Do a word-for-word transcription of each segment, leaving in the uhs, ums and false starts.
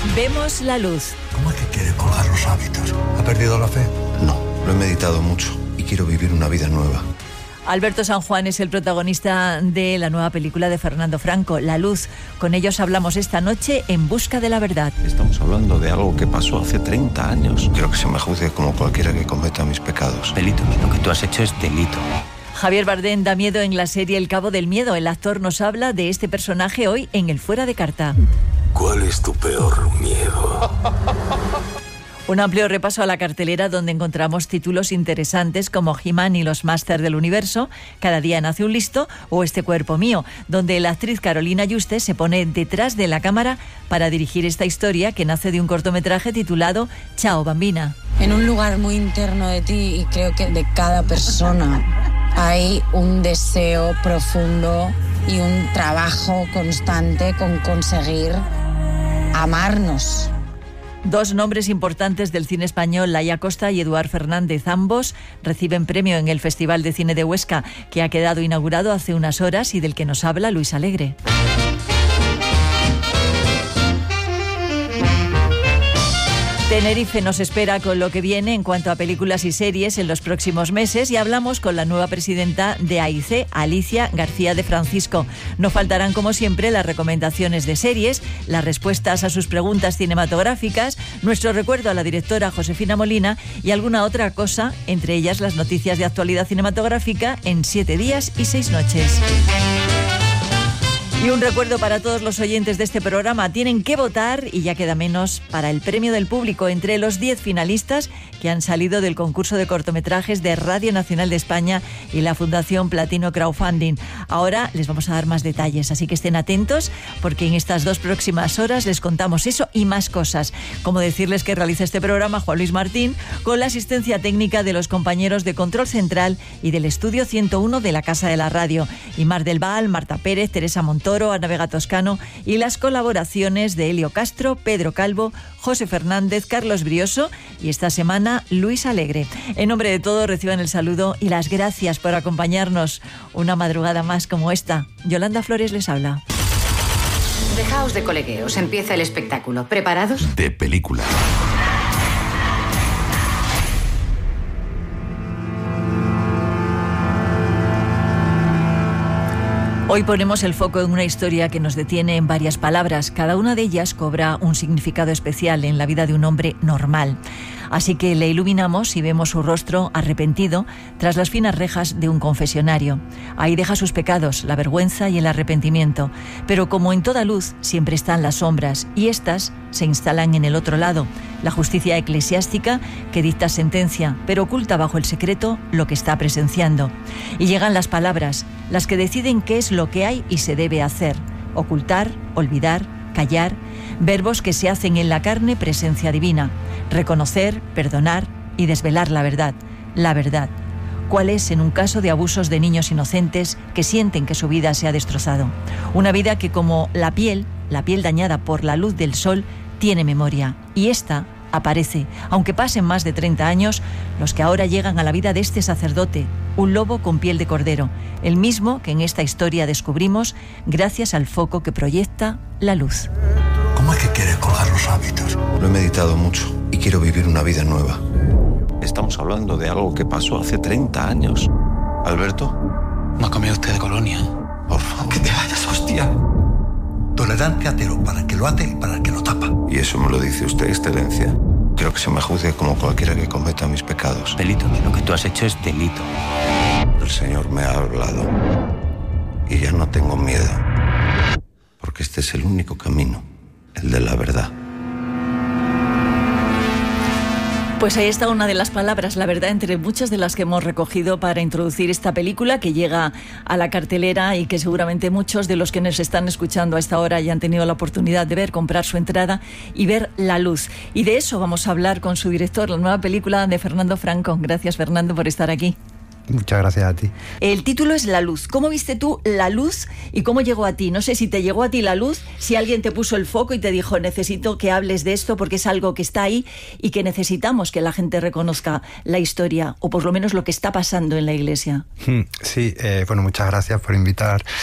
Vemos la luz. ¿Cómo es que quiere colgar los hábitos? ¿Ha perdido la fe? No, lo he meditado mucho y quiero vivir una vida nueva. Alberto San Juan es el protagonista de la nueva película de Fernando Franco, La Luz. Con ellos hablamos esta noche en busca de la verdad. Estamos hablando de algo que pasó hace treinta años. Quiero que se me juzgue como cualquiera que cometa mis pecados. Delito, lo que tú has hecho es delito. Javier Bardem da miedo en la serie El Cabo del Miedo. El actor nos habla de este personaje hoy en el Fuera de Carta. ¿Cuál es tu peor miedo? Un amplio repaso a la cartelera donde encontramos títulos interesantes como He-Man y los Máster del Universo, Cada día nace un listo o Este cuerpo mío, donde la actriz Carolina Yuste se pone detrás de la cámara para dirigir esta historia que nace de un cortometraje titulado Chao, Bambina. En un lugar muy interno de ti y creo que de cada persona hay un deseo profundo y un trabajo constante con conseguir amarnos. Dos nombres importantes del cine español, Laia Costa y Eduard Fernández, ambos reciben premio en el Festival de Cine de Huesca, que ha quedado inaugurado hace unas horas y del que nos habla Luis Alegre. Tenerife nos espera con lo que viene en cuanto a películas y series en los próximos meses y hablamos con la nueva presidenta de A I C, Alicia García de Francisco. No faltarán, como siempre, las recomendaciones de series, las respuestas a sus preguntas cinematográficas, nuestro recuerdo a la directora Josefina Molina y alguna otra cosa, entre ellas las noticias de actualidad cinematográfica en siete días y seis noches. Y un recuerdo para todos los oyentes de este programa, tienen que votar y ya queda menos para el premio del público entre los diez finalistas que han salido del concurso de cortometrajes de Radio Nacional de España y la Fundación Platino Crowdfunding. Ahora les vamos a dar más detalles, así que estén atentos porque en estas dos próximas horas les contamos eso y más cosas. Como decirles que realiza este programa Juan Luis Martín con la asistencia técnica de los compañeros de Control Central y del Estudio ciento uno de la Casa de la Radio. Y Mar del Val, Marta Pérez, Teresa Montoro, Ana Vega Toscano y las colaboraciones de Elio Castro, Pedro Calvo, José Fernández, Carlos Brioso y esta semana Luis Alegre. En nombre de todos reciban el saludo y las gracias por acompañarnos una madrugada más como esta. Yolanda Flores les habla. Dejaos de colegueos, empieza el espectáculo. ¿Preparados? De película. Hoy ponemos el foco en una historia que nos detiene en varias palabras. Cada una de ellas cobra un significado especial en la vida de un hombre normal. Así que le iluminamos y vemos su rostro arrepentido tras las finas rejas de un confesionario. Ahí deja sus pecados, la vergüenza y el arrepentimiento. Pero como en toda luz, siempre están las sombras y éstas se instalan en el otro lado. La justicia eclesiástica que dicta sentencia, pero oculta bajo el secreto lo que está presenciando. Y llegan las palabras, las que deciden qué es lo que hay y se debe hacer. Ocultar, olvidar, callar, verbos que se hacen en la carne presencia divina. Reconocer, perdonar y desvelar la verdad. La verdad. ¿Cuál es en un caso de abusos de niños inocentes que sienten que su vida se ha destrozado? Una vida que, como la piel, la piel dañada por la luz del sol, tiene memoria. Y esta aparece, aunque pasen más de treinta años, los que ahora llegan a la vida de este sacerdote, un lobo con piel de cordero, el mismo que en esta historia descubrimos gracias al foco que proyecta la luz. ¿Cómo es que quiere colgar los hábitos? Lo he meditado mucho y quiero vivir una vida nueva. Estamos hablando de algo que pasó hace treinta años. ¿Alberto? ¿No ha comido usted de colonia? Por favor. Que te vayas, hostia. Tolerancia cero para el que lo hace y para el que lo tapa. ¿Y eso me lo dice usted, excelencia? Quiero que se me juzgue como cualquiera que cometa mis pecados. Delito, lo que tú has hecho es delito. El Señor me ha hablado y ya no tengo miedo, porque este es el único camino, el de la verdad. Pues ahí está una de las palabras, la verdad, entre muchas de las que hemos recogido para introducir esta película que llega a la cartelera y que seguramente muchos de los que nos están escuchando a esta hora ya han tenido la oportunidad de ver, comprar su entrada y ver La Luz. Y de eso vamos a hablar con su director, la nueva película de Fernando Franco. Gracias, Fernando, por estar aquí. Muchas gracias a ti. El título es La Luz. ¿Cómo viste tú La Luz y cómo llegó a ti? No sé si te llegó a ti la luz, si alguien te puso el foco y te dijo necesito que hables de esto porque es algo que está ahí y que necesitamos que la gente reconozca la historia o por lo menos lo que está pasando en la iglesia. Sí, eh, bueno, muchas gracias por invitar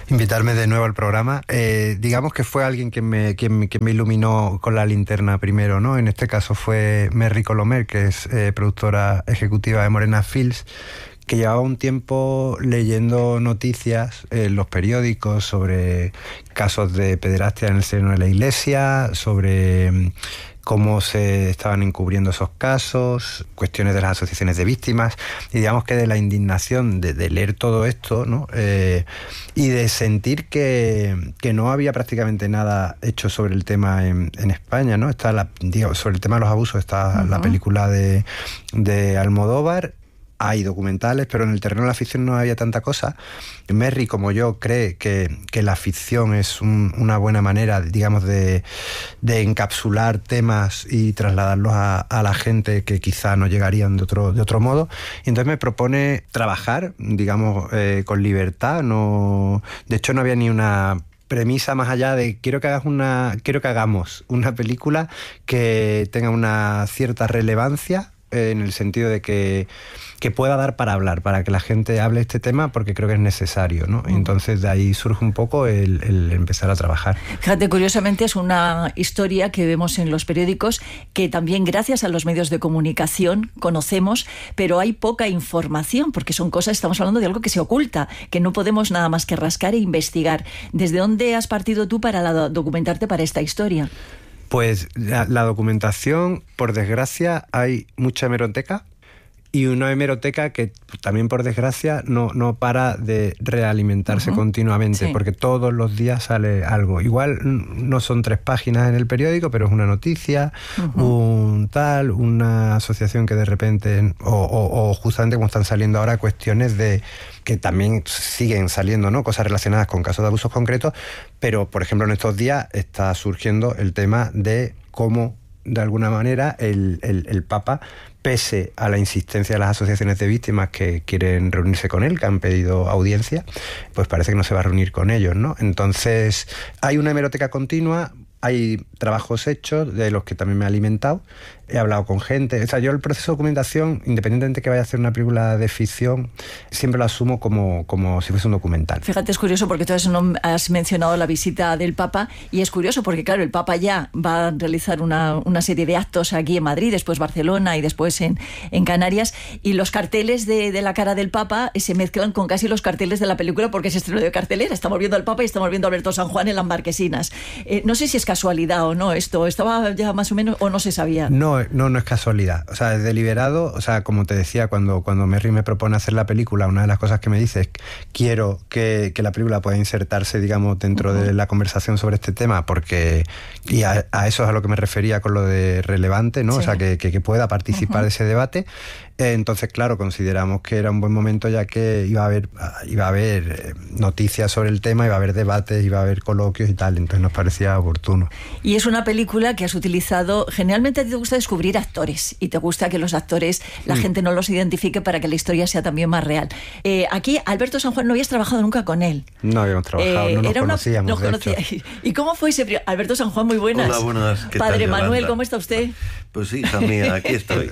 invitarme de nuevo al programa. Eh, digamos que fue alguien que me, que, me, que me iluminó con la linterna primero, ¿no? En este caso fue Merry Colomer, que es eh, productora ejecutiva de Morena Films, que llevaba un tiempo leyendo noticias en los periódicos sobre casos de pederastia en el seno de la Iglesia, sobre cómo se estaban encubriendo esos casos, cuestiones de las asociaciones de víctimas, y digamos que de la indignación de, de leer todo esto, ¿no? Eh, y de sentir que, que no había prácticamente nada hecho sobre el tema en, en España, ¿no? Está la, digo, sobre el tema de los abusos está uh-huh. la película de, de Almodóvar. Hay documentales, pero en el terreno de la ficción no había tanta cosa. Merry, como yo, cree que, que la ficción es un, una buena manera, digamos, de, de encapsular temas y trasladarlos a, a la gente que quizá no llegarían de otro, de otro modo. Y entonces me propone trabajar, digamos, eh, con libertad. No, de hecho, no había ni una premisa más allá de quiero que hagas una, quiero que hagamos una película que tenga una cierta relevancia, eh, en el sentido de que que pueda dar para hablar, para que la gente hable este tema, porque creo que es necesario, ¿no? Y entonces de ahí surge un poco el, el empezar a trabajar. Fíjate, curiosamente es una historia que vemos en los periódicos, que también gracias a los medios de comunicación conocemos, pero hay poca información, porque son cosas, estamos hablando de algo que se oculta, que no podemos nada más que rascar e investigar. ¿Desde dónde has partido tú para la, documentarte para esta historia? Pues la, la documentación, por desgracia, hay mucha hemeroteca, y una hemeroteca que también, por desgracia, no, no para de realimentarse uh-huh. continuamente, sí. porque todos los días sale algo. Igual no son tres páginas en el periódico, pero es una noticia, uh-huh. un tal, una asociación que de repente, o, o, o justamente como están saliendo ahora cuestiones de que también siguen saliendo, ¿no? Cosas relacionadas con casos de abusos concretos, pero, por ejemplo, en estos días está surgiendo el tema de cómo, de alguna manera, el, el, el Papa, pese a la insistencia de las asociaciones de víctimas que quieren reunirse con él, que han pedido audiencia, pues parece que no se va a reunir con ellos, ¿no? Entonces, hay una hemeroteca continua, hay trabajos hechos de los que también me he alimentado, he hablado con gente, o sea, yo el proceso de documentación, independientemente de que vaya a hacer una película de ficción, siempre lo asumo como, como si fuese un documental. Fíjate, es curioso porque tú has mencionado la visita del Papa, y es curioso porque, claro, el Papa ya va a realizar una, una serie de actos aquí en Madrid, después Barcelona y después en, en Canarias, y los carteles de, de la cara del Papa se mezclan con casi los carteles de la película, porque es estreno de cartelera, estamos viendo al Papa y estamos viendo a Alberto San Juan en las Marquesinas. Eh, no sé si es casualidad o no esto, ¿estaba ya más o menos o no se sabía? No, no, no es casualidad, o sea, es deliberado. O sea, como te decía, cuando, cuando Merry me propone hacer la película, una de las cosas que me dice es quiero que, que la película pueda insertarse, digamos, dentro uh-huh. de la conversación sobre este tema, porque, y a, a eso es a lo que me refería con lo de relevante, ¿no? Sí. O sea, que, que, que pueda participar uh-huh. de ese debate. Entonces, claro, consideramos que era un buen momento, ya que iba a haber iba a haber noticias sobre el tema, iba a haber debates, iba a haber coloquios y tal, entonces nos parecía oportuno. Y es una película que has utilizado, generalmente a ti te gusta descubrir actores, y te gusta que los actores, la mm. gente no los identifique para que la historia sea también más real. Eh, aquí, Alberto San Juan, no habías trabajado nunca con él. No habíamos trabajado, eh, no nos era conocíamos, una, nos conocía. ¿Y cómo fue ese primer... Alberto San Juan, muy buenas. Hola, buenas. ¿Qué Padre tal, Manuel, Yolanda? ¿cómo está usted? Pues sí, hija mía, aquí estoy.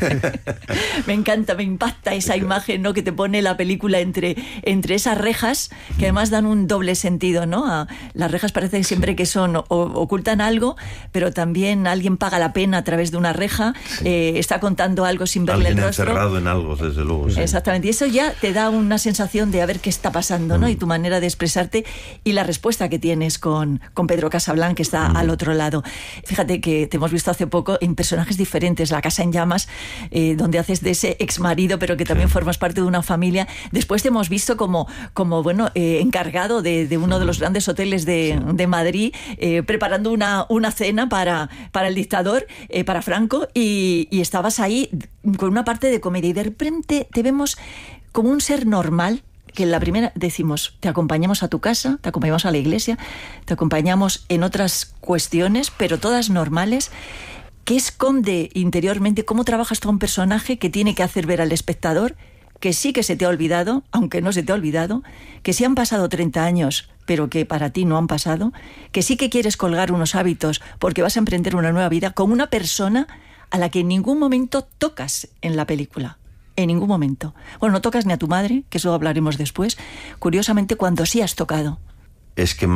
Me encanta, me impacta esa imagen, ¿no?, que te pone la película entre, entre esas rejas, que además dan un doble sentido, ¿no? A, las rejas parecen siempre que son, o, ocultan algo, pero también alguien paga la pena a través de una reja, sí. eh, está contando algo sin verle alguien el rostro. encerrado en algo, desde luego. Sí. Exactamente, y eso ya te da una sensación de a ver qué está pasando, ¿no? Mm. Y tu manera de expresarte y la respuesta que tienes con, con Pedro Casablanca, que está mm. al otro lado. Fíjate que te hemos visto hace poco en personajes diferentes, La Casa en Llamas, eh, donde haces de ese ex marido, pero que también sí. formas parte de una familia. Después te hemos visto como, como bueno, eh, encargado de, de uno de los grandes hoteles de, de Madrid, eh, preparando una, una cena para, para el dictador, eh, para Franco, y, y estabas ahí con una parte de comedia, y de repente te vemos como un ser normal, que en la primera decimos, te acompañamos a tu casa, te acompañamos a la iglesia, te acompañamos en otras cuestiones, pero todas normales. ¿Qué esconde interiormente? ¿Cómo trabajas tú a un personaje que tiene que hacer ver al espectador que sí que se te ha olvidado, aunque no se te ha olvidado, que sí han pasado treinta años, pero que para ti no han pasado, que sí que quieres colgar unos hábitos porque vas a emprender una nueva vida con una persona a la que en ningún momento tocas en la película? En ningún momento. Bueno, no tocas ni a tu madre, que eso hablaremos después. Curiosamente, cuando sí has tocado es que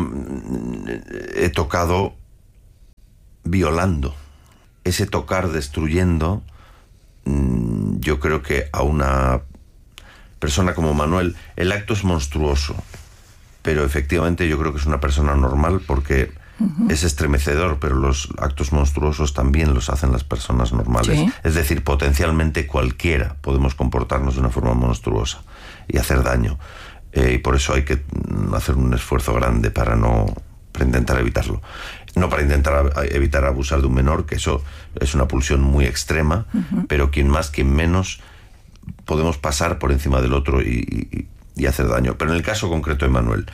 he tocado violando. Ese tocar destruyendo, yo creo que a una persona como Manuel, el acto es monstruoso, pero efectivamente yo creo que es una persona normal porque uh-huh. es estremecedor, pero los actos monstruosos también los hacen las personas normales. ¿Sí? Es decir, potencialmente cualquiera podemos comportarnos de una forma monstruosa y hacer daño. Eh, y por eso hay que hacer un esfuerzo grande para no para intentar evitarlo. No para intentar evitar abusar de un menor, que eso es una pulsión muy extrema, uh-huh. pero quien más, quien menos, podemos pasar por encima del otro y, y, y hacer daño. Pero en el caso concreto de Manuel,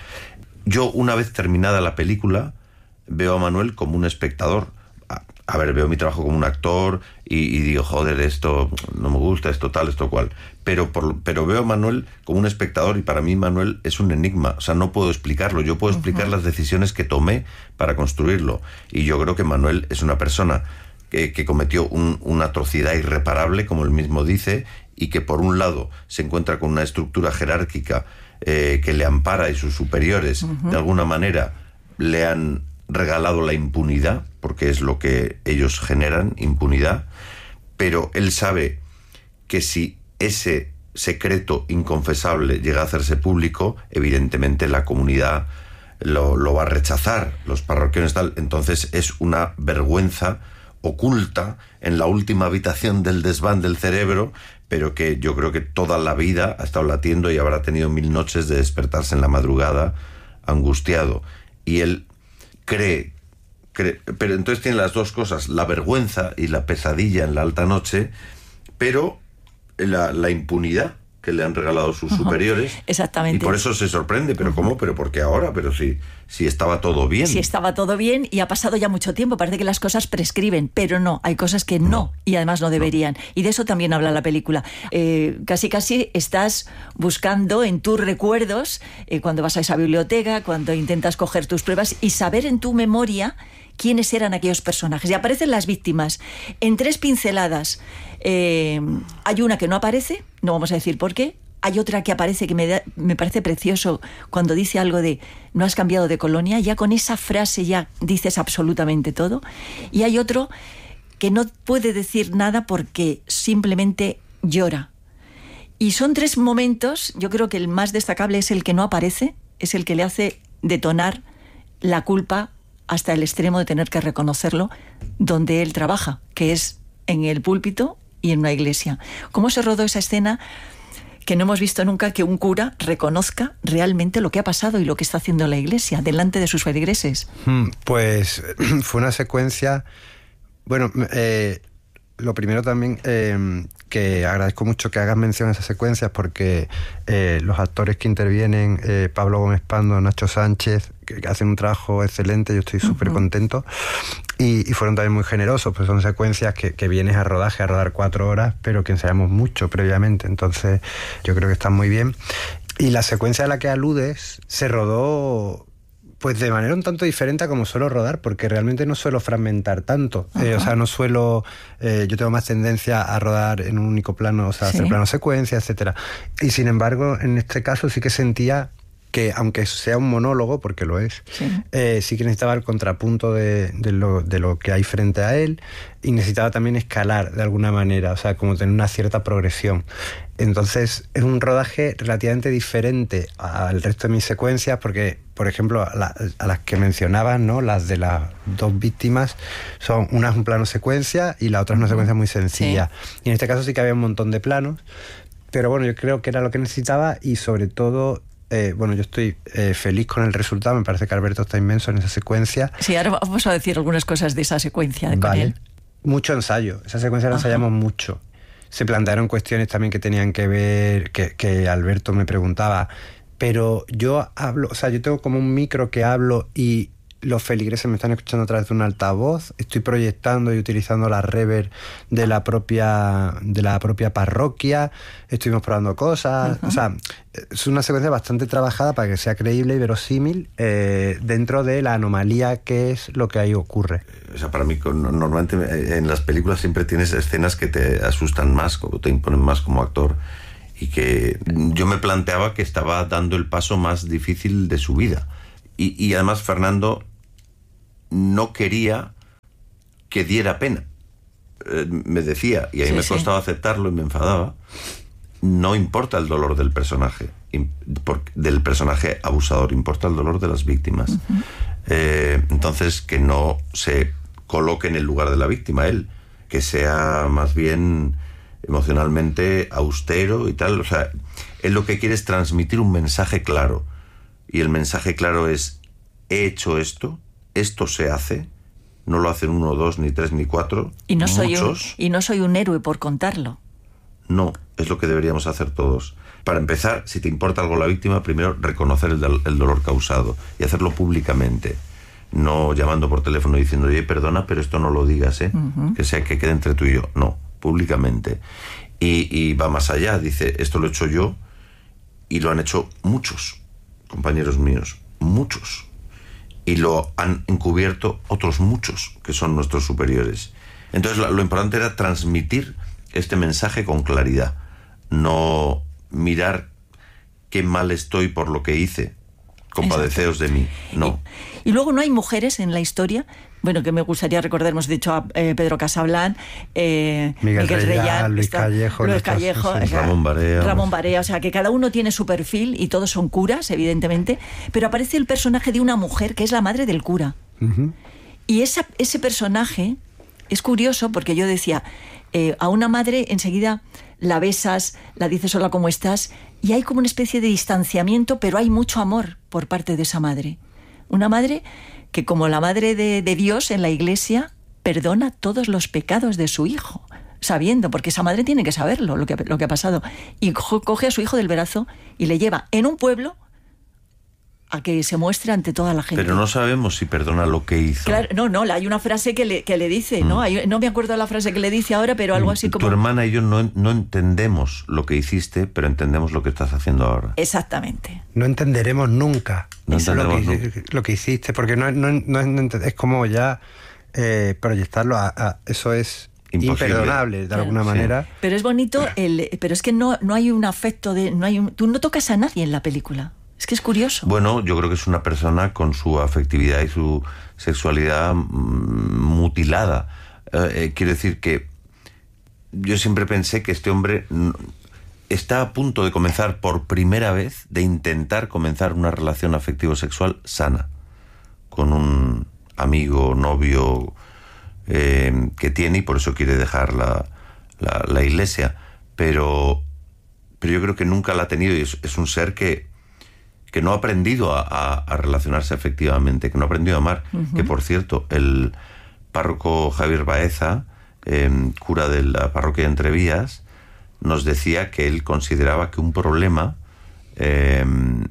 yo una vez terminada la película, veo a Manuel como un espectador. A, a ver, veo mi trabajo como un actor y, y digo, joder, esto no me gusta, esto tal, esto cual. Pero, por, pero veo a Manuel como un espectador y para mí Manuel es un enigma. O sea, no puedo explicarlo. Yo puedo explicar uh-huh. las decisiones que tomé para construirlo. Y yo creo que Manuel es una persona que, que cometió un, una atrocidad irreparable, como él mismo dice, y que por un lado se encuentra con una estructura jerárquica eh, que le ampara y sus superiores uh-huh. de alguna manera le han regalado la impunidad, porque es lo que ellos generan, impunidad, pero él sabe que si ese secreto inconfesable llega a hacerse público, evidentemente la comunidad lo, lo va a rechazar, los parroquianos tal, entonces es una vergüenza oculta en la última habitación del desván del cerebro, pero que yo creo que toda la vida ha estado latiendo y habrá tenido mil noches de despertarse en la madrugada angustiado. Y él cree, cree, pero entonces tiene las dos cosas, la vergüenza y la pesadilla en la alta noche, pero la, la impunidad que le han regalado sus uh-huh. superiores. Exactamente. Y por eso se sorprende, pero uh-huh. ¿cómo? ¿Pero por qué ahora? Pero si, si estaba todo bien. Si estaba todo bien y ha pasado ya mucho tiempo, parece que las cosas prescriben, pero no, hay cosas que no, no y además no deberían. No. Y de eso también habla la película. Eh, casi casi estás buscando en tus recuerdos, eh, cuando vas a esa biblioteca, cuando intentas coger tus pruebas y saber en tu memoria quiénes eran aquellos personajes. Y aparecen las víctimas. En tres pinceladas eh, hay una que no aparece, no vamos a decir por qué. Hay otra que aparece que me, da, me parece precioso cuando dice algo de no has cambiado de colonia. Ya con esa frase ya dices absolutamente todo. Y hay otro que no puede decir nada porque simplemente llora. Y son tres momentos, yo creo que el más destacable es el que no aparece, es el que le hace detonar la culpa hasta el extremo de tener que reconocerlo donde él trabaja, que es en el púlpito y en una iglesia. ¿Cómo se rodó esa escena que no hemos visto nunca, que un cura reconozca realmente lo que ha pasado y lo que está haciendo la iglesia delante de sus feligreses? Pues fue una secuencia... Bueno, eh, lo primero también, eh, que agradezco mucho que hagas mención a esas secuencias porque eh, los actores que intervienen, eh, Pablo Gómez Pando, Nacho Sánchez, que hacen un trabajo excelente, yo estoy súper uh-huh. contento, y, y fueron también muy generosos, pues son secuencias que, que vienes a rodaje, a rodar cuatro horas, pero que ensayamos mucho previamente, entonces yo creo que están muy bien. Y la secuencia a la que aludes se rodó pues de manera un tanto diferente a como suelo rodar, porque realmente no suelo fragmentar tanto. Eh, o sea, no suelo... Eh, yo tengo más tendencia a rodar en un único plano, o sea, sí. hacer plano secuencia, etcétera. Y sin embargo, en este caso sí que sentía que, aunque sea un monólogo, porque lo es, sí, eh, sí que necesitaba el contrapunto de, de, lo, de lo que hay frente a él, y necesitaba también escalar de alguna manera, o sea, como tener una cierta progresión. Entonces, es un rodaje relativamente diferente al resto de mis secuencias, porque, por ejemplo, a, la, a las que mencionabas, ¿no? Las de las dos víctimas, son una es un plano secuencia y la otra es una secuencia muy sencilla. Sí. Y en este caso sí que había un montón de planos, pero bueno, yo creo que era lo que necesitaba, y sobre todo... Eh, bueno, yo estoy eh, feliz con el resultado. Me parece que Alberto está inmenso en esa secuencia. Sí, ahora vamos a decir algunas cosas de esa secuencia de vale. con él. Mucho ensayo. Esa secuencia la ensayamos mucho. Se plantearon cuestiones también que tenían que ver, que, que Alberto me preguntaba, pero yo hablo, o sea, yo tengo como un micro que hablo y los feligreses me están escuchando a través de un altavoz. Estoy proyectando y utilizando la reverb de la propia de la propia parroquia. Estuvimos probando cosas. Uh-huh. O sea, es una secuencia bastante trabajada para que sea creíble y verosímil eh, dentro de la anomalía que es lo que ahí ocurre. O sea, para mí, normalmente en las películas siempre tienes escenas que te asustan más, o te imponen más como actor, y que yo me planteaba que estaba dando el paso más difícil de su vida. Y, y además Fernando no quería que diera pena. Eh, me decía, y a mí sí, me costaba sí. aceptarlo y me enfadaba, no importa el dolor del personaje, del personaje abusador, importa el dolor de las víctimas. Uh-huh. Eh, entonces, que no se coloque en el lugar de la víctima él, que sea más bien emocionalmente austero y tal. O sea, él lo que quiere es transmitir un mensaje claro. Y el mensaje claro es: he hecho esto, esto se hace, no lo hacen uno, dos, ni tres, ni cuatro, y no soy muchos. Un, y no soy un héroe por contarlo. No, es lo que deberíamos hacer todos. Para empezar, si te importa algo la víctima, primero reconocer el, el dolor causado y hacerlo públicamente. No llamando por teléfono y diciendo, oye, perdona, pero esto no lo digas, ¿eh? Uh-huh. Que sea que quede entre tú y yo. No, públicamente. Y, y va más allá, dice, esto lo he hecho yo y lo han hecho muchos compañeros míos, muchos. Y lo han encubierto otros muchos, que son nuestros superiores. Entonces lo, lo importante era transmitir este mensaje con claridad. No mirar qué mal estoy por lo que hice, compadeceos de mí, no. Y, y luego no hay mujeres en la historia, bueno, que me gustaría recordar, hemos dicho a eh, Pedro Casablan, eh, Miguel, Miguel Reyán, Luis está, Callejo, Luis Callejo sí, sí. O sea, Ramón Barea. Ramón Barea, o sea, que cada uno tiene su perfil y todos son curas, evidentemente, pero aparece el personaje de una mujer que es la madre del cura. Uh-huh. Y esa, ese personaje es curioso porque yo decía, eh, a una madre enseguida la besas, la dices hola, ¿cómo estás? Y hay como una especie de distanciamiento, pero hay mucho amor por parte de esa madre. Una madre que, como la madre de, de Dios en la iglesia, perdona todos los pecados de su hijo, sabiendo, porque esa madre tiene que saberlo, lo que, lo que ha pasado. Y co- coge a su hijo del brazo y le lleva en un pueblo a que se muestre ante toda la gente. Pero no sabemos si perdona lo que hizo. Claro, no, no, hay una frase que le, que le dice, mm. ¿no? Hay, no me acuerdo la frase que le dice ahora, pero algo así como... Tu hermana y yo no, no entendemos lo que hiciste, pero entendemos lo que estás haciendo ahora. Exactamente. No entenderemos nunca no eso, entenderemos lo, que, nunca. lo que hiciste, porque no, no, no, no es como ya eh, proyectarlo a, a... Eso es... Imposible. Imperdonable, de claro, alguna manera. Sí. Pero es bonito, el, pero es que no, no hay un afecto de... no hay un, tú no tocas a nadie en la película. Es que es curioso. Bueno, yo creo que es una persona con su afectividad y su sexualidad mutilada. Eh, quiero decir que yo siempre pensé que este hombre está a punto de comenzar por primera vez, de intentar comenzar una relación afectivo-sexual sana con un amigo, novio eh, que tiene, y por eso quiere dejar la, la, la iglesia. Pero, pero yo creo que nunca la ha tenido, y es, es un ser que que no ha aprendido a, a, a relacionarse efectivamente, que no ha aprendido a amar. Uh-huh. Que, por cierto, el párroco Javier Baeza, eh, cura de la parroquia de Entrevías, nos decía que él consideraba que un problema, eh,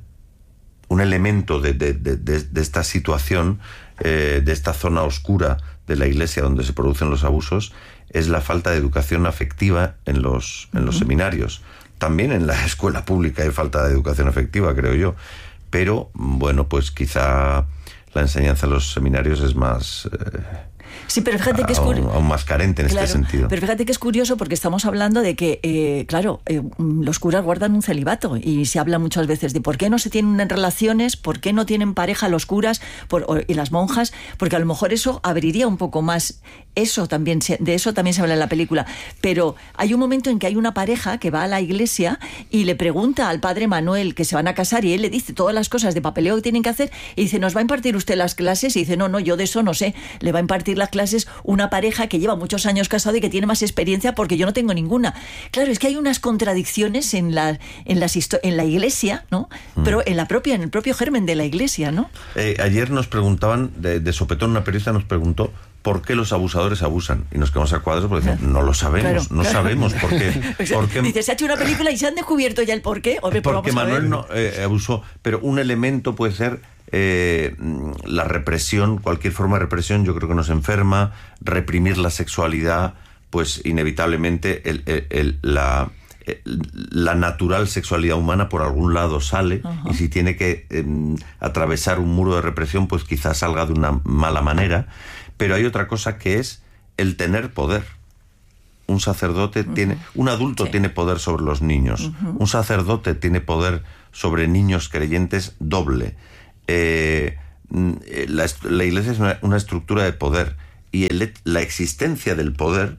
un elemento de, de, de, de, de esta situación, eh, de esta zona oscura de la iglesia donde se producen los abusos, es la falta de educación afectiva en los, en los uh-huh. seminarios. También en la escuela pública hay falta de educación afectiva, creo yo. Pero, bueno, pues quizá la enseñanza en los seminarios es más... Eh, sí, pero fíjate que es curioso. Aún más carente en claro, este sentido. Pero fíjate que es curioso porque estamos hablando de que, eh, claro, eh, los curas guardan un celibato y se habla muchas veces de por qué no se tienen relaciones, por qué no tienen pareja los curas por, o, y las monjas, porque a lo mejor eso abriría un poco más. Eso también se, de eso también se habla en la película. Pero hay un momento en que hay una pareja que va a la iglesia y le pregunta al padre Manuel que se van a casar y él le dice todas las cosas de papeleo que tienen que hacer y dice, ¿nos va a impartir usted las clases? Y dice, no, no, yo de eso no sé. Le va a impartir las clases una pareja que lleva muchos años casado y que tiene más experiencia porque yo no tengo ninguna. Claro, es que hay unas contradicciones en la, en las histo- en la iglesia, ¿no? Mm. Pero en la propia, en el propio germen de la iglesia, ¿no? Eh, ayer nos preguntaban, de, de sopetón, una periodista nos preguntó ¿por qué los abusadores abusan? Y nos quedamos a cuadros porque decimos, no lo sabemos, claro, no claro. sabemos por qué. O sea, por qué. Dice, se ha hecho una película y se han descubierto ya el por qué. Hombre, pues porque Manuel no eh, abusó, pero un elemento puede ser eh, la represión, cualquier forma de represión yo creo que nos enferma, reprimir la sexualidad, pues inevitablemente el, el, el, la... la natural sexualidad humana por algún lado sale. Uh-huh. Y si tiene que eh, atravesar un muro de represión, pues quizás salga de una mala manera. Pero hay otra cosa que es el tener poder. Un sacerdote uh-huh. tiene, un adulto sí. tiene poder sobre los niños. Uh-huh. Un sacerdote tiene poder sobre niños creyentes doble. eh, la, la Iglesia es una, una estructura de poder, y el, la existencia del poder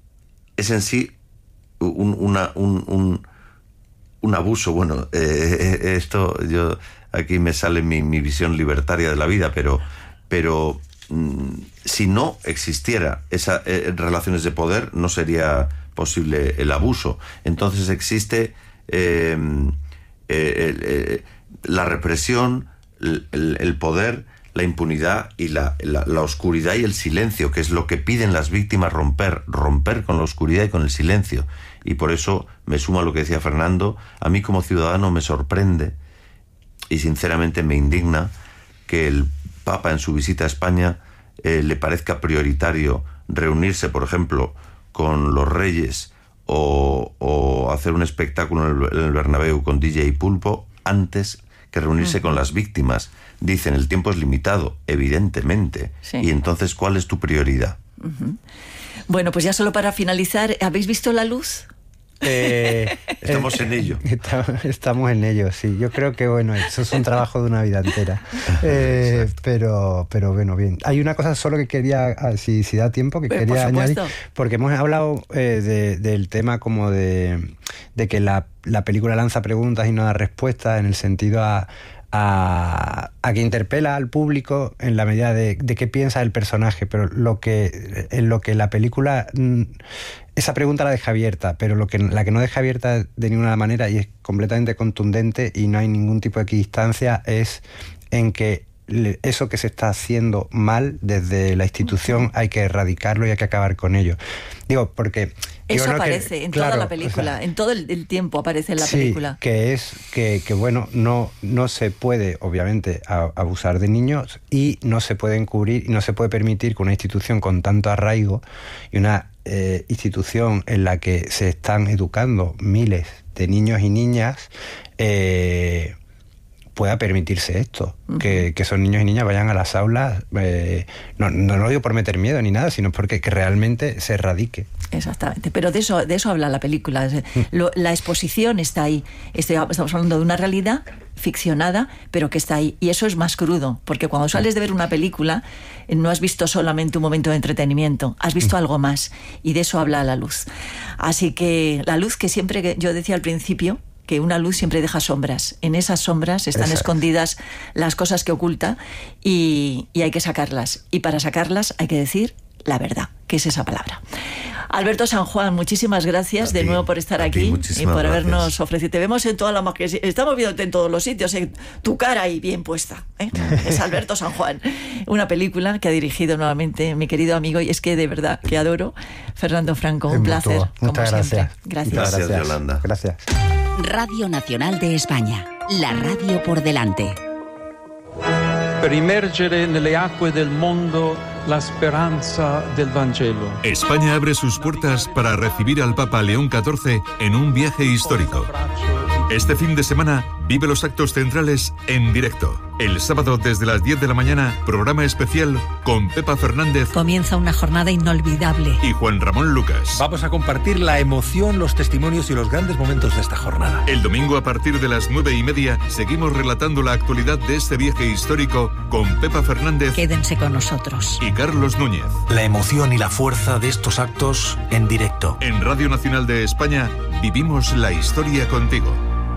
es en sí un, una, un, un, un abuso. Bueno, eh, esto yo aquí me sale mi, mi visión libertaria de la vida, pero, pero mm, si no existiera esas eh, relaciones de poder, no sería posible el abuso. Entonces existe eh, eh, eh, la represión, el, el, el poder, la impunidad y la, la, la oscuridad y el silencio, que es lo que piden las víctimas, romper, romper con la oscuridad y con el silencio. Y por eso me sumo a lo que decía Fernando. A mí como ciudadano me sorprende y sinceramente me indigna que el Papa en su visita a España eh, le parezca prioritario reunirse, por ejemplo, con los reyes o, o hacer un espectáculo en el, en el Bernabéu con D J Pulpo antes que reunirse uh-huh. con las víctimas. Dicen, el tiempo es limitado, evidentemente. Sí. Y entonces, ¿cuál es tu prioridad? Uh-huh. Bueno, pues ya solo para finalizar, ¿habéis visto La Luz? Eh, estamos en ello. Estamos en ello, sí. Yo creo que, bueno, eso es un trabajo de una vida entera. Eh, pero, pero bueno, bien. Hay una cosa solo que quería, si, si da tiempo, que pues quería añadir. Porque hemos hablado eh, de, del tema como de, de que la, la película lanza preguntas y no da respuestas, en el sentido a... A, a que interpela al público en la medida de, de qué piensa el personaje, pero lo que en lo que la película esa pregunta la deja abierta, pero lo que la que no deja abierta de ninguna manera y es completamente contundente y no hay ningún tipo de equidistancia es en que eso que se está haciendo mal desde la institución hay que erradicarlo y hay que acabar con ello. Digo, porque... Eso digo, no aparece que, en claro, toda la película, o sea, en todo el, el tiempo aparece en la sí, película. Que es que, que bueno, no, no se puede, obviamente, a, abusar de niños y no se puede encubrir y no se puede permitir que una institución con tanto arraigo y una eh, institución en la que se están educando miles de niños y niñas... Eh, pueda permitirse esto, uh-huh. que, que esos niños y niñas vayan a las aulas, eh, no, no lo digo por meter miedo ni nada, sino porque que realmente se erradique. Exactamente, pero de eso, de eso habla la película. Lo, la exposición está ahí. Estamos hablando de una realidad ficcionada, pero que está ahí. Y eso es más crudo, porque cuando sales de ver una película, no has visto solamente un momento de entretenimiento, has visto uh-huh. algo más. Y de eso habla La Luz. Así que La Luz, que siempre, yo decía al principio, que una luz siempre deja sombras. En esas sombras están Esa escondidas es. las cosas que oculta y, y hay que sacarlas. Y para sacarlas hay que decir la verdad, que es esa palabra. Alberto San Juan, muchísimas gracias de nuevo por estar aquí y por habernos gracias. ofrecido. Te vemos en toda la magia. Estamos viéndote en todos los sitios, en tu cara ahí bien puesta. ¿eh? Es Alberto San Juan. Una película que ha dirigido nuevamente mi querido amigo, y es que de verdad que adoro, Fernando Franco. Un placer. Muchas como gracias. Siempre. Gracias. Gracias, gracias, Yolanda. Gracias. Radio Nacional de España, la radio por delante. Per immergere nelle acque del mondo la speranza del Vangelo. España abre sus puertas para recibir al Papa León catorce en un viaje histórico. Este fin de semana vive los actos centrales en directo. El sábado desde las diez de la mañana, programa especial con Pepa Fernández. Comienza una jornada inolvidable. Y Juan Ramón Lucas. Vamos a compartir la emoción, los testimonios y los grandes momentos de esta jornada. El domingo a partir de las nueve y media seguimos relatando la actualidad de este viaje histórico con Pepa Fernández. Quédense con nosotros. Y Carlos Núñez. La emoción y la fuerza de estos actos en directo. En Radio Nacional de España vivimos la historia contigo.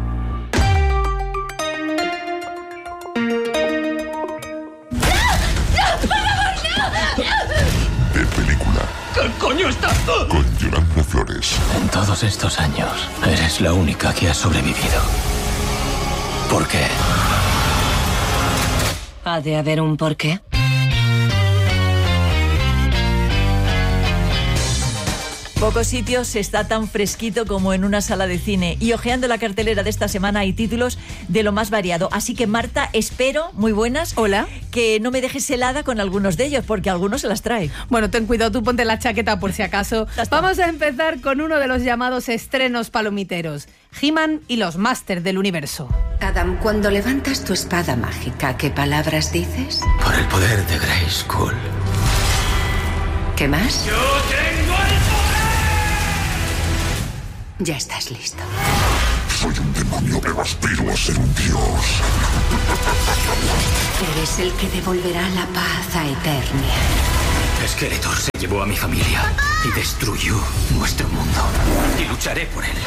De película. ¿Qué coño está? Con Yolanda Flores. En todos estos años, eres la única que ha sobrevivido. ¿Por qué? ¿Ha de haber un porqué? Pocos sitios está tan fresquito como en una sala de cine. Y ojeando la cartelera de esta semana hay títulos de lo más variado. Así que, Marta, espero, muy buenas, hola, que no me dejes helada con algunos de ellos, porque algunos se las trae. Bueno, ten cuidado, tú ponte la chaqueta por si acaso. Vamos a empezar con uno de los llamados estrenos palomiteros. He-Man y los Masters del Universo. Adam, cuando levantas tu espada mágica, ¿qué palabras dices? Por el poder de Grayskull. ¿Qué más? ¡Yo tengo el poder! Ya estás listo. soy un demonio, pero aspiro a ser un dios. Eres el que devolverá la paz a Eternia. Skeletor se llevó a mi familia y destruyó nuestro mundo. Y lucharé por él.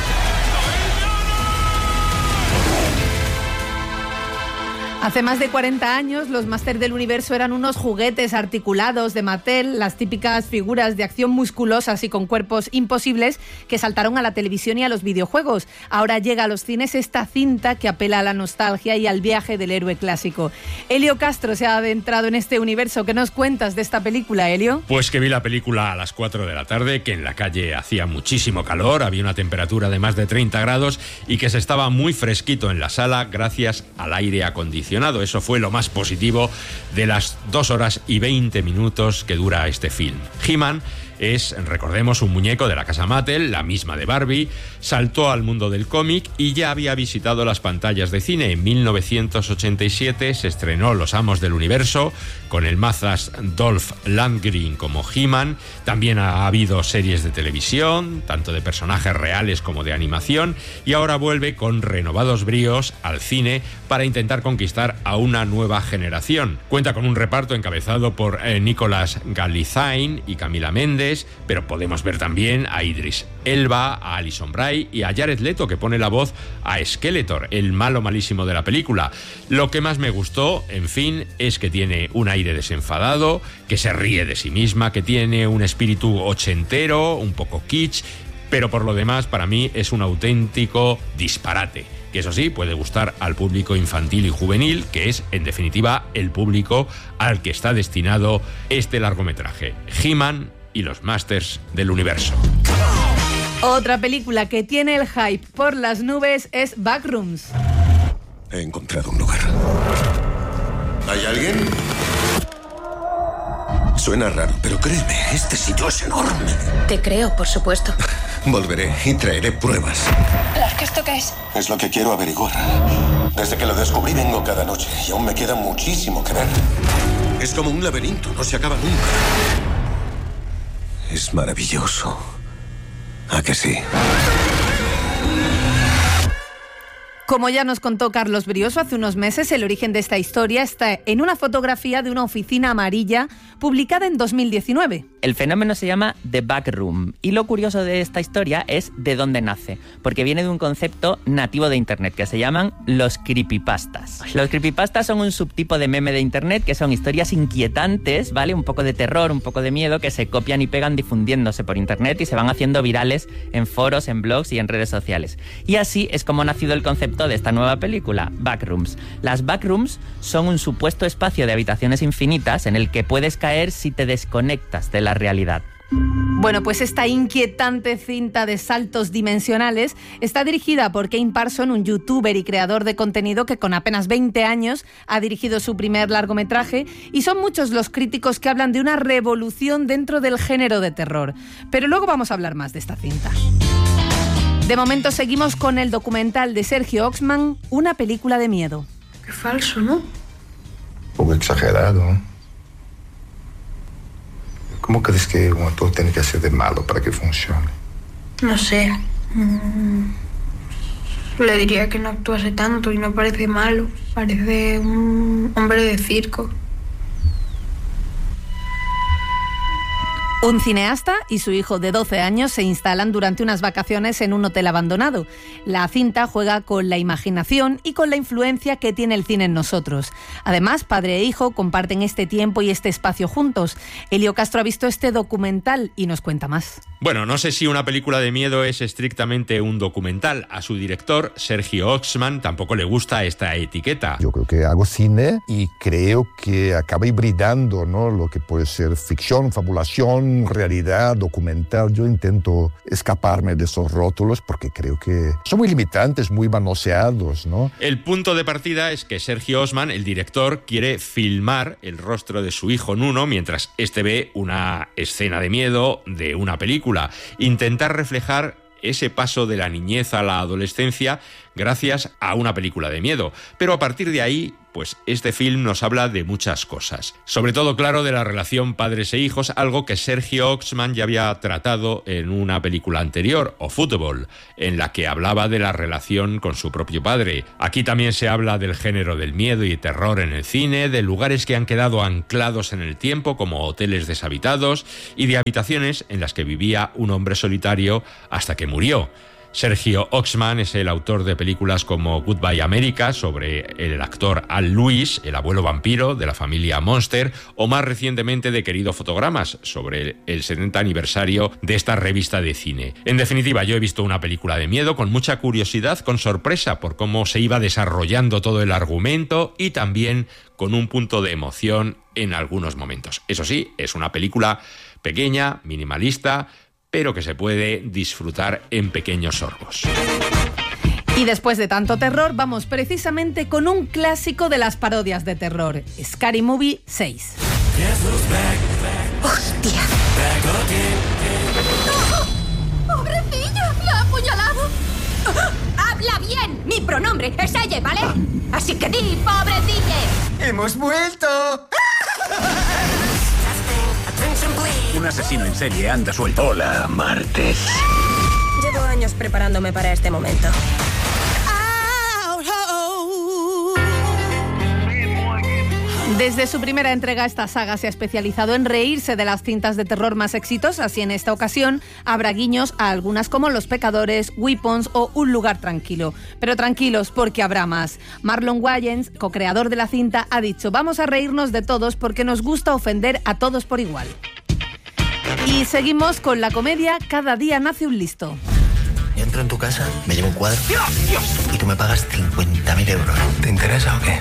Hace más de cuarenta años, los Máster del Universo eran unos juguetes articulados de Mattel, las típicas figuras de acción musculosas y con cuerpos imposibles que saltaron a la televisión y a los videojuegos. Ahora llega a los cines esta cinta que apela a la nostalgia y al viaje del héroe clásico. Elio Castro se ha adentrado en este universo. ¿Qué nos cuentas de esta película, Elio? Pues que vi la película a las cuatro de la tarde, que en la calle hacía muchísimo calor, había una temperatura de más de treinta grados y que se estaba muy fresquito en la sala gracias al aire acondicionado. Eso fue lo más positivo de las dos horas y veinte minutos que dura este film. He-Man es, recordemos, un muñeco de la casa Mattel, la misma de Barbie, saltó al mundo del cómic y ya había visitado las pantallas de cine. En mil novecientos ochenta y siete se estrenó Los Amos del Universo, con el mazas Dolph Lundgren como He-Man. También ha habido series de televisión, tanto de personajes reales como de animación, y ahora vuelve con renovados bríos al cine para intentar conquistar a una nueva generación. Cuenta con un reparto encabezado por eh, Nicholas Galitzine y Camila Mendes, pero podemos ver también a Idris Elba, a Alison Bray y a Jared Leto, que pone la voz a Skeletor, el malo malísimo de la película. Lo que más me gustó, en fin, es que tiene un aire desenfadado, que se ríe de sí misma, que tiene un espíritu ochentero, un poco kitsch, pero por lo demás para mí es un auténtico disparate, que eso sí, puede gustar al público infantil y juvenil, que es, en definitiva, el público al que está destinado este largometraje, He-Man y los Masters del Universo. Otra película que tiene el hype por las nubes es Backrooms. He encontrado un lugar. ¿Hay alguien? Suena raro, pero créeme, este sitio es enorme. Te creo, por supuesto. Volveré y traeré pruebas. ¿Esto qué es? Es lo que quiero averiguar. Desde que lo descubrí vengo cada noche y aún me queda muchísimo que ver. Es como un laberinto, no se acaba nunca. Es maravilloso. ¿A que sí? Como ya nos contó Carlos Brioso hace unos meses, el origen de esta historia está en una fotografía de una oficina amarilla publicada en dos mil diecinueve. El fenómeno se llama The Backroom y lo curioso de esta historia es de dónde nace, porque viene de un concepto nativo de Internet que se llaman los creepypastas. Los creepypastas son un subtipo de meme de Internet que son historias inquietantes, ¿vale? Un poco de terror, un poco de miedo que se copian y pegan difundiéndose por Internet y se van haciendo virales en foros, en blogs y en redes sociales. Y así es como ha nacido el concepto de esta nueva película, Backrooms. Las Backrooms son un supuesto espacio de habitaciones infinitas en el que puedes caer si te desconectas de la realidad. Bueno, pues esta inquietante cinta de saltos dimensionales está dirigida por Kane Parson, un youtuber y creador de contenido que con apenas veinte años ha dirigido su primer largometraje, y son muchos los críticos que hablan de una revolución dentro del género de terror. Pero luego vamos a hablar más de esta cinta. De momento seguimos con el documental de Sergio Oxman, Una película de miedo. Qué falso, ¿no? Un poco exagerado. ¿Cómo crees que un actor tiene que ser de malo para que funcione? No sé. Mm, le diría que no actuase tanto y no parece malo. Parece un hombre de circo. Un cineasta y su hijo de doce años se instalan durante unas vacaciones en un hotel abandonado. La cinta juega con la imaginación y con la influencia que tiene el cine en nosotros. Además, padre e hijo comparten este tiempo y este espacio juntos. Elio Castro ha visto este documental y nos cuenta más. Bueno, no sé si una película de miedo es estrictamente un documental. A su director, Sergio Oxman, tampoco le gusta esta etiqueta. Yo creo que hago cine y creo que acaba hibridando, ¿no?, lo que puede ser ficción, fabulación, realidad, documental. Yo intento escaparme de esos rótulos porque creo que son muy limitantes, muy manoseados, ¿no? El punto de partida es que Sergio Oxman, el director, quiere filmar el rostro de su hijo Nuno mientras este ve una escena de miedo de una película. Intentar reflejar ese paso de la niñez a la adolescencia gracias a una película de miedo. Pero a partir de ahí Pues este film nos habla de muchas cosas. Sobre todo, claro, de la relación padres e hijos, algo que Sergio Oxman ya había tratado en una película anterior, O Fútbol, en la que hablaba de la relación con su propio padre. Aquí también se habla del género del miedo y terror en el cine, de lugares que han quedado anclados en el tiempo, como hoteles deshabitados, y de habitaciones en las que vivía un hombre solitario hasta que murió. Sergio Oxman es el autor de películas como Goodbye America, sobre el actor Al Lewis, el abuelo vampiro de la familia Monster, o más recientemente de Querido Fotogramas, sobre el setenta aniversario de esta revista de cine. En definitiva, yo he visto una película de miedo con mucha curiosidad, con sorpresa por cómo se iba desarrollando todo el argumento y también con un punto de emoción en algunos momentos. Eso sí, es una película pequeña, minimalista, pero que se puede disfrutar en pequeños sorbos. Y después de tanto terror, vamos precisamente con un clásico de las parodias de terror, Scary Movie seis. ¡Hostia! ¡Oh! ¡Pobrecillo! ¡La ha apuñalado! ¡Habla bien! Mi pronombre es ella, ¿vale? Así que di, pobrecille. ¡Hemos vuelto! Un asesino en serie anda suelto. Hola, Marte. Llevo años preparándome para este momento. Desde su primera entrega, esta saga se ha especializado en reírse de las cintas de terror más exitosas y en esta ocasión habrá guiños a algunas como Los Pecadores, Weapons o Un lugar tranquilo. Pero tranquilos, porque habrá más. Marlon Wayans, co-creador de la cinta, ha dicho: vamos a reírnos de todos porque nos gusta ofender a todos por igual. Y seguimos con la comedia Cada día nace un listo. Entro en tu casa, me llevo un cuadro y tú me pagas cincuenta mil euros. ¿Te interesa o qué?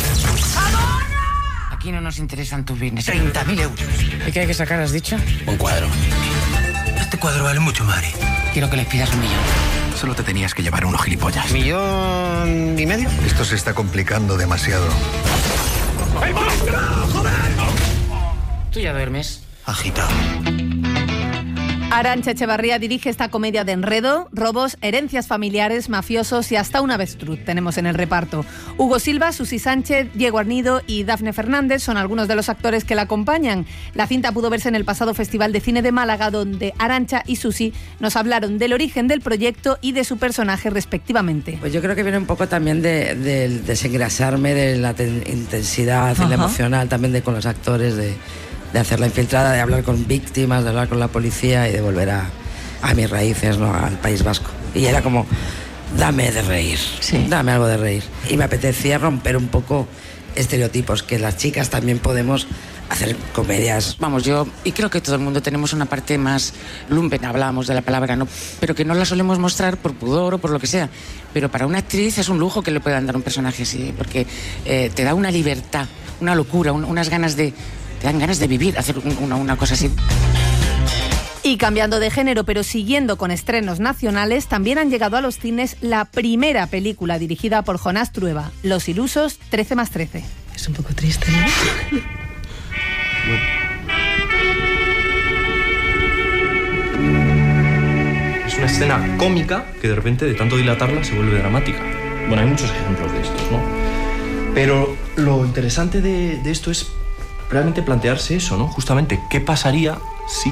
Aquí no nos interesan tus bienes. treinta mil euros. ¿Y qué hay que sacar, has dicho? Un cuadro. Este cuadro vale mucho, Mari. Quiero que les pidas un millón. Solo te tenías que llevar unos gilipollas. ¿Millón y medio? Esto se está complicando demasiado. ¡El monstruo! ¡Joder! Tú ya duermes. Agitado. Arantxa Echevarría dirige esta comedia de enredo, robos, herencias familiares, mafiosos y hasta un avestruz tenemos en el reparto. Hugo Silva, Susi Sánchez, Diego Arnido y Dafne Fernández son algunos de los actores que la acompañan. La cinta pudo verse en el pasado Festival de Cine de Málaga, donde Arantxa y Susi nos hablaron del origen del proyecto y de su personaje respectivamente. Pues yo creo que viene un poco también de, de desengrasarme de la ten- intensidad, de la emocional, también de con los actores, de... de hacer la infiltrada, de hablar con víctimas, de hablar con la policía y de volver a, a mis raíces, ¿no? Al País Vasco. Y era como, dame de reír, sí. dame algo de reír. Y me apetecía romper un poco estereotipos, que las chicas también podemos hacer comedias. Vamos, yo, y creo que todo el mundo tenemos una parte más lumpen, hablábamos de la palabra, ¿no? Pero que no la solemos mostrar por pudor o por lo que sea. Pero para una actriz es un lujo que le puedan dar un personaje así, porque eh, te da una libertad, una locura, un, unas ganas de... te dan ganas de vivir, hacer una, una cosa así. Y cambiando de género, pero siguiendo con estrenos nacionales, también han llegado a los cines la primera película dirigida por Jonás Trueba, Los ilusos, trece más trece. Es un poco triste, ¿no? Es una escena cómica que de repente, de tanto dilatarla, se vuelve dramática. Bueno, hay muchos ejemplos de estos, ¿no? Pero lo interesante de, de esto es realmente plantearse eso, ¿no? Justamente, ¿qué pasaría si...?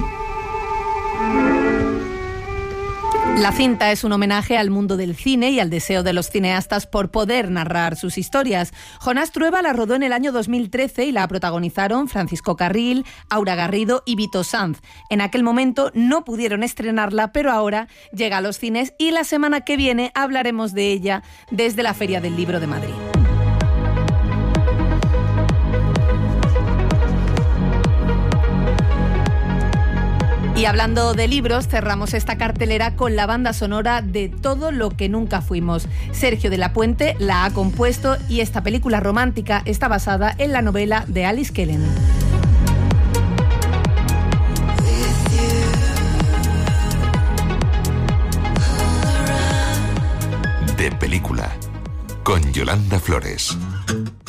La cinta es un homenaje al mundo del cine y al deseo de los cineastas por poder narrar sus historias. Jonás Trueba la rodó en el año dos mil trece y la protagonizaron Francisco Carril, Aura Garrido y Vito Sanz. En aquel momento no pudieron estrenarla, pero ahora llega a los cines y la semana que viene hablaremos de ella desde la Feria del Libro de Madrid. Y hablando de libros, cerramos esta cartelera con la banda sonora de Todo lo que nunca fuimos. Sergio de la Puente la ha compuesto y esta película romántica está basada en la novela de Alice Kellen. De película, con Yolanda Flores.